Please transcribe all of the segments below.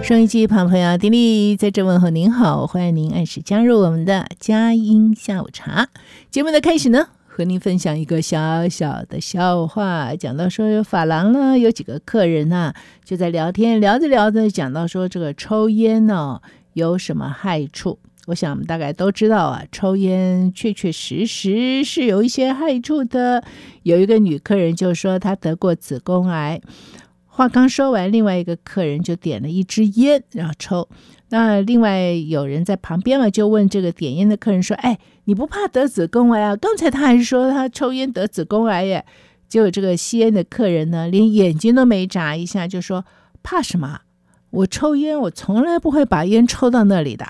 收音机旁朋友，丁莉在这问候您好，欢迎您按时加入我们的佳音下午茶。节目的开始呢，和您分享一个小小的笑话。讲到说有发廊呢，有几个客人啊，就在聊天，聊着聊着讲到说这个抽烟呢有什么害处。我想我们大概都知道啊，抽烟确确实实是有一些害处的。有一个女客人就说她得过子宫癌，话刚说完，另外一个客人就点了一支烟然后抽。那另外有人在旁边嘛，就问这个点烟的客人说，哎，你不怕得子宫癌啊？刚才他还说他抽烟得子宫癌耶。结果这个吸烟的客人呢，连眼睛都没眨一下就说，怕什么？我抽烟，我从来不会把烟抽到那里的。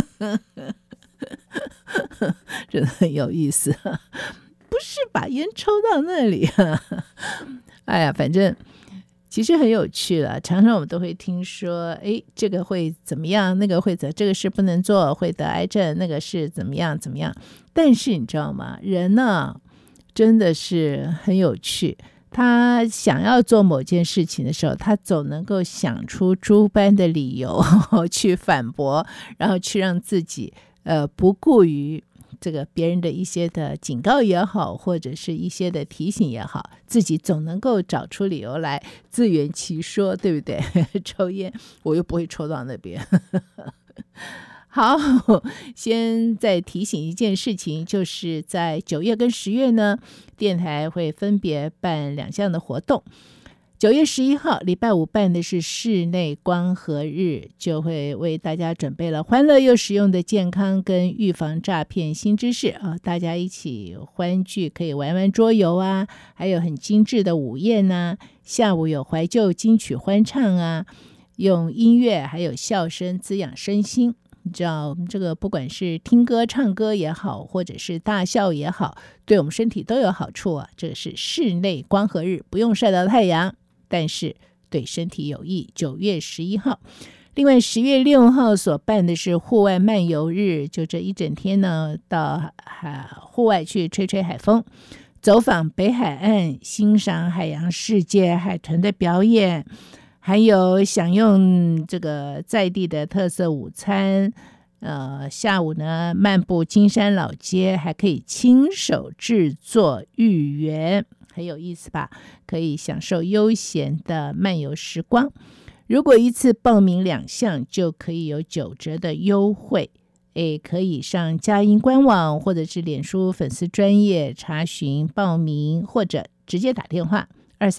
真的很有意思，不是把烟抽到那里。哎呀，反正其实很有趣了。常常我们都会听说，哎，这个会怎么样，那个会这个事不能做，会得癌症，那个是怎么样怎么样。但是你知道吗？人呢，真的是很有趣。他想要做某件事情的时候，他总能够想出诸般的理由去反驳，然后去让自己不顾于这个别人的一些的警告也好，或者是一些的提醒也好，自己总能够找出理由来自圆其说，对不对？抽烟我又不会抽到那边。好，先再提醒一件事情，就是在9月跟10月呢，电台会分别办2项的活动。9月11号礼拜五办的是室内光合日，就会为大家准备了欢乐又实用的健康跟预防诈骗新知识啊！大家一起欢聚，可以玩玩桌游啊，还有很精致的午宴啊，下午有怀旧金曲欢唱啊，用音乐还有笑声滋养身心。你知道这个不管是听歌唱歌也好，或者是大笑也好，对我们身体都有好处啊。这是室内光合日，不用晒到太阳，但是对身体有益。9月11号，另外10月6号所办的是户外漫游日，就这一整天呢，到户外去吹吹海风，走访北海岸，欣赏海洋世界海豚的表演，还有享用这个在地的特色午餐。下午呢，漫步金山老街，还可以亲手制作芋圆，很有意思吧？可以享受悠闲的漫游时光。如果一次报名2项，就可以有9折的优惠。可以上佳音官网或者是脸书粉丝专页查询报名，或者直接打电话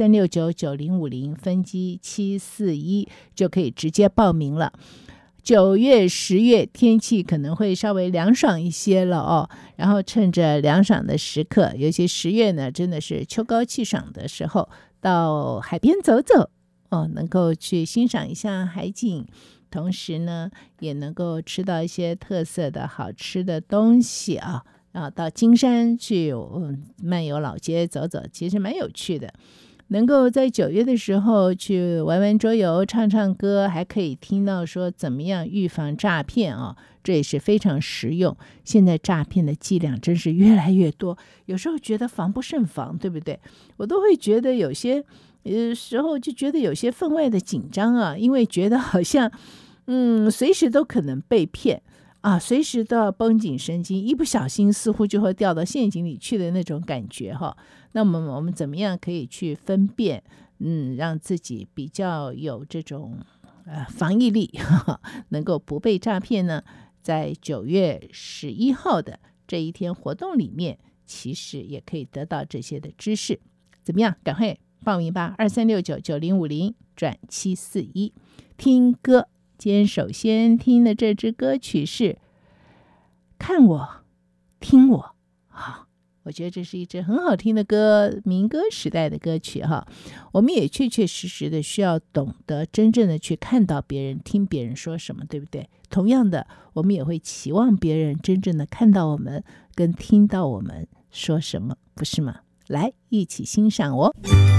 23699050分机741就可以直接报名了。9月10月天气可能会稍微凉爽一些了哦，然后趁着凉爽的时刻，尤其10月呢，真的是秋高气爽的时候，到海边走走哦，能够去欣赏一下海景，同时呢，也能够吃到一些特色的好吃的东西啊。然后到金山去漫游老街走走，其实蛮有趣的。能够在9月的时候去玩玩桌游，唱唱歌，还可以听到说怎么样预防诈骗啊，这也是非常实用。现在诈骗的伎俩真是越来越多，有时候觉得防不胜防，对不对？我都会觉得有些时候就觉得有些分外的紧张啊，因为觉得好像随时都可能被骗啊，随时都要绷紧神经，一不小心似乎就会掉到陷阱里去的那种感觉哈。那么我们怎么样可以去分辨，让自己比较有这种防疫力，能够不被诈骗呢？在9月11号的这一天活动里面，其实也可以得到这些的知识。怎么样？赶快报名吧！23699050+741听歌。今天首先听的这支歌曲是《看我听我》，我觉得这是一支很好听的歌，民歌时代的歌曲哈。我们也确确实实的需要懂得真正的去看到别人，听别人说什么，对不对？同样的，我们也会期望别人真正的看到我们跟听到我们说什么，不是吗？来，一起欣赏哦。